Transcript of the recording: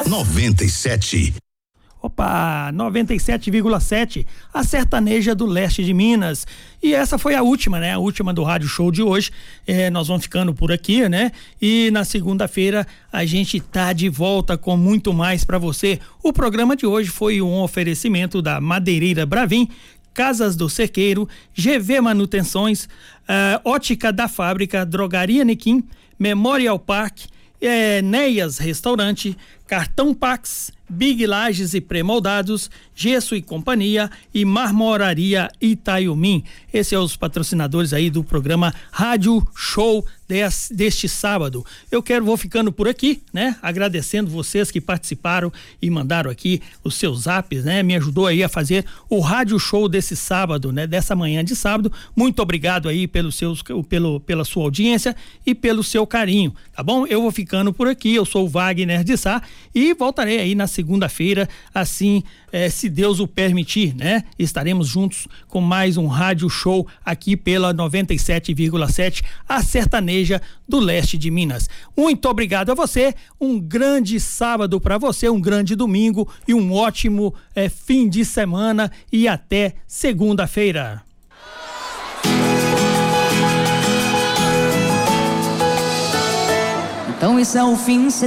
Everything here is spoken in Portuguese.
97. Opa, 97,7, a sertaneja do leste de Minas. E essa foi a última, né? A última do Rádio Show de hoje. Nós vamos ficando por aqui, né? E na segunda-feira a gente tá de volta com muito mais para você. O programa de hoje foi um oferecimento da Madeireira Bravin, Casas do Cerqueiro, GV Manutenções, Ótica da Fábrica, Drogaria Nequim, Memorial Park, Neias Restaurante, Cartão Pax, Big Lages e Pré-Moldados, Gesso e Companhia e Marmoraria Itaiumim. Esses são os patrocinadores aí do programa Rádio Show deste sábado. Vou ficando por aqui, né? Agradecendo vocês que participaram e mandaram aqui os seus zaps, né? Me ajudou aí a fazer o Rádio Show desse sábado, né? Dessa manhã de sábado. Muito obrigado aí pela sua audiência e pelo seu carinho, tá bom? Eu vou ficando por aqui, eu sou o Wagner de Sá e voltarei aí na segunda-feira, assim, se Deus o permitir, né? Estaremos juntos com mais um Rádio Show aqui pela 97,7, a sertaneja do leste de Minas. Muito obrigado a você, um grande sábado para você, um grande domingo e um ótimo fim de semana e até segunda-feira. Então esse é o fim,